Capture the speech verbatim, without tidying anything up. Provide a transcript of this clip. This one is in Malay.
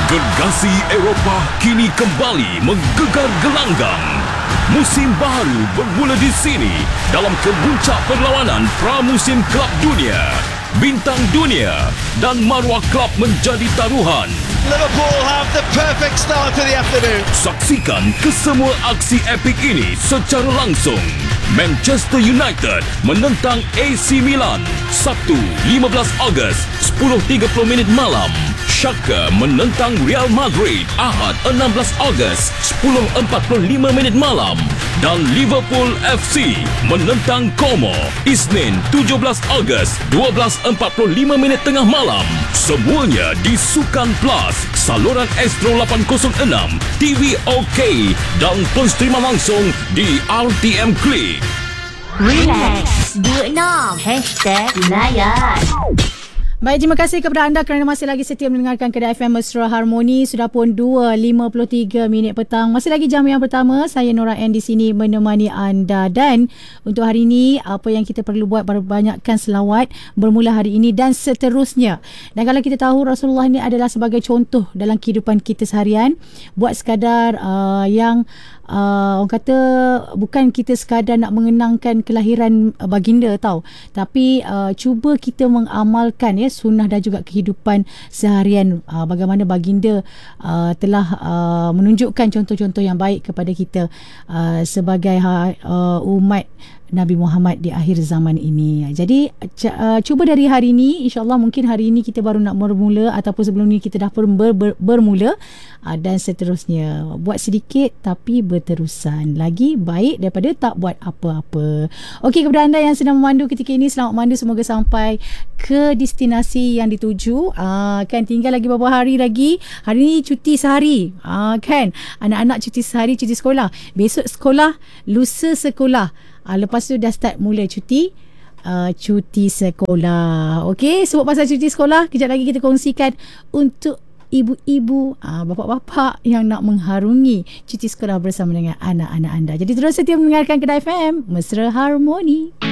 Gergasi Eropah kini kembali menggegar gelanggang. Musim baru bermula di sini dalam kemuncak perlawanan pramusim Kelab Dunia. Bintang dunia dan maruah klub menjadi taruhan. Liverpool have the perfect start to the afternoon. Saksikan kesemua aksi epik ini secara langsung. Manchester United menentang A C Milan, Sabtu lima belas Ogos, sepuluh tiga puluh minit malam. Schalke menentang Real Madrid, Ahad enam belas Ogos, sepuluh empat puluh lima minit malam. Dan Liverpool F C menentang Como, Isnin tujuh belas Ogos, dua belas empat puluh lima minit tengah malam. Semuanya di Sukan Plus, saluran Astro lapan kosong enam, T V OK dan penstriman langsung di R T M Klik. Relax dua enam Hashtag Layan. Baik, terima kasih kepada anda kerana masih lagi setia mendengarkan Kedai F M Mesra Harmoni. Sudah pun dua lima puluh tiga minit petang. Masih lagi jam yang pertama. Saya Nora N di sini menemani anda. Dan untuk hari ini, apa yang kita perlu buat, perbanyakkan selawat bermula hari ini dan seterusnya. Dan kalau kita tahu Rasulullah ini adalah sebagai contoh dalam kehidupan kita seharian. Buat sekadar uh, yang Uh, orang kata bukan kita sekadar nak mengenangkan kelahiran uh, baginda tau, tapi uh, cuba kita mengamalkan ya sunnah dan juga kehidupan seharian, uh, bagaimana baginda uh, telah uh, menunjukkan contoh-contoh yang baik kepada kita uh, sebagai uh, umat Nabi Muhammad di akhir zaman ini. Jadi uh, cuba dari hari ini, insyaAllah mungkin hari ini kita baru nak bermula ataupun sebelum ni kita dah ber, ber, ber, bermula uh, dan seterusnya. Buat sedikit tapi berterusan. Lagi baik daripada tak buat apa-apa. Okey, kepada anda yang sedang memandu ketika ini, selamat memandu, semoga sampai ke destinasi yang dituju. Uh, kan tinggal lagi beberapa hari lagi. Hari ni cuti sehari. Uh, kan anak-anak cuti sehari, cuti sekolah. Besok sekolah, lusa sekolah. Uh, lepas tu dah start mula cuti uh, cuti sekolah. Okey, sebab pasal cuti sekolah, kejap lagi kita kongsikan untuk ibu-ibu, uh, bapa-bapa yang nak mengharungi cuti sekolah bersama dengan anak-anak anda. Jadi terus setia mendengarkan Kedai F M Mesra Harmoni.